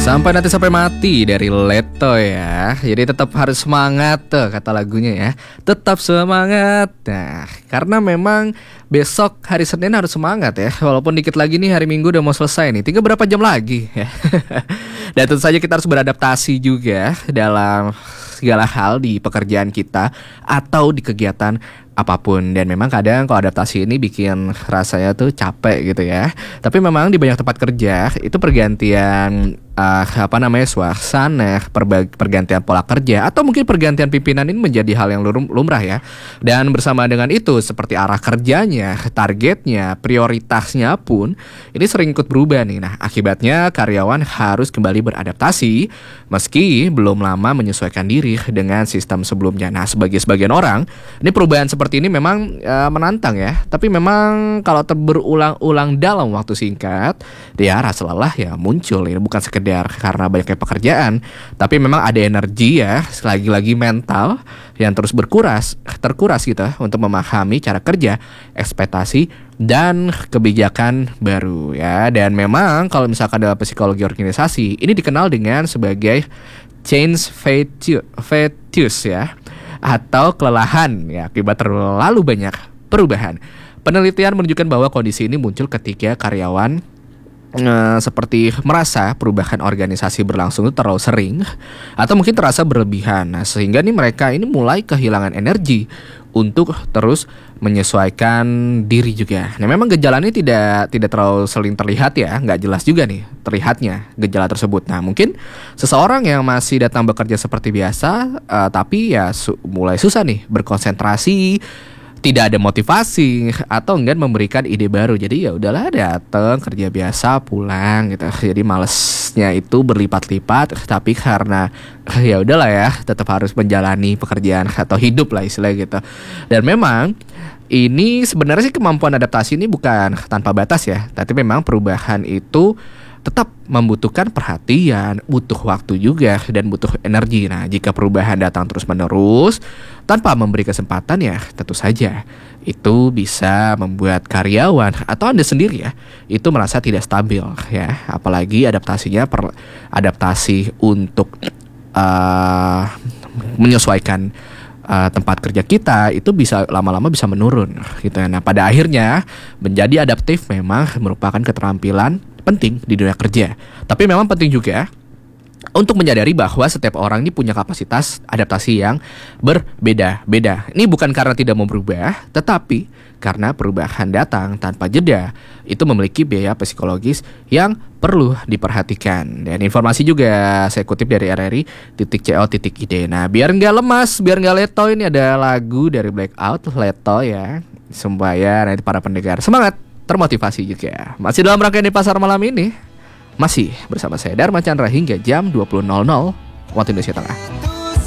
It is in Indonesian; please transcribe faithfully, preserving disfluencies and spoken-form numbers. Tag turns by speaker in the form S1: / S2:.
S1: Sampai nanti sampai mati dari Leto ya. Jadi tetap harus semangat tuh kata lagunya ya. Tetap semangat. Nah, karena memang besok hari Senin harus semangat ya. Walaupun dikit lagi nih hari Minggu udah mau selesai nih. Tinggal berapa jam lagi ya. Dan tentu saja kita harus beradaptasi juga dalam segala hal di pekerjaan kita atau di kegiatan apapun. Dan memang kadang kalau adaptasi ini bikin rasanya tuh capek gitu ya. Tapi memang di banyak tempat kerja itu pergantian uh, apa namanya suasana, perba- pergantian pola kerja atau mungkin pergantian pimpinan ini menjadi hal yang lum- lumrah ya. Dan bersama dengan itu seperti arah kerjanya, targetnya, prioritasnya pun ini sering ikut berubah nih. Nah, akibatnya karyawan harus kembali beradaptasi meski belum lama menyesuaikan diri dengan sistem sebelumnya. Nah, sebagai sebagian orang, ini perubahan seperti ini memang uh, menantang ya. Tapi memang kalau ter- berulang-ulang dalam waktu singkat, ya rasa lelah ya muncul. Ini bukan sekedar karena banyaknya pekerjaan, tapi memang ada energi ya, lagi-lagi mental yang terus berkuras, terkuras gitu untuk memahami cara kerja, ekspektasi dan kebijakan baru ya. Dan memang kalau misalkan dalam psikologi organisasi, ini dikenal dengan sebagai change fatigue, fatigue ya, atau kelelahan ya akibat terlalu banyak perubahan. Penelitian menunjukkan bahwa kondisi ini muncul ketika karyawan Uh, seperti merasa perubahan organisasi berlangsung itu terlalu sering atau mungkin terasa berlebihan. Nah, sehingga nih mereka ini mulai kehilangan energi untuk terus menyesuaikan diri juga. Nah, memang gejala ini tidak tidak terlalu sering terlihat ya, nggak jelas juga nih terlihatnya gejala tersebut. Nah, mungkin seseorang yang masih datang bekerja seperti biasa, uh, tapi ya su- mulai susah nih berkonsentrasi, tidak ada motivasi atau enggak memberikan ide baru. Jadi ya udahlah, datang kerja biasa pulang gitu. Jadi malesnya itu berlipat-lipat, tapi karena ya udahlah ya, tetap harus menjalani pekerjaan atau hidup lah istilahnya gitu. Dan memang ini sebenarnya sih kemampuan adaptasi ini bukan tanpa batas ya, tapi memang perubahan itu tetap membutuhkan perhatian, butuh waktu juga, dan butuh energi. Nah, jika perubahan datang terus-menerus tanpa memberi kesempatan ya tentu saja itu bisa membuat karyawan atau Anda sendiri ya itu merasa tidak stabil ya. Apalagi adaptasinya per, adaptasi untuk uh, menyesuaikan Uh, tempat kerja kita itu bisa lama-lama bisa menurun gitu. Nah, pada akhirnya menjadi adaptif memang merupakan keterampilan penting di dunia kerja. Tapi memang penting juga untuk menyadari bahwa setiap orang ini punya kapasitas adaptasi yang berbeda-beda. Ini bukan karena tidak mau berubah, tetapi karena perubahan datang tanpa jeda itu memiliki biaya psikologis yang perlu diperhatikan. Dan informasi juga saya kutip dari r r i titik co titik i d. Nah, biar nggak lemas, biar nggak leto, ini ada lagu dari Blackout, Leto ya, supaya nanti para pendengar semangat, termotivasi juga. Masih dalam rangkaian di pasar malam ini, masih bersama saya Dharma Chandra hingga jam dua puluh nol nol waktu Indonesia Tengah.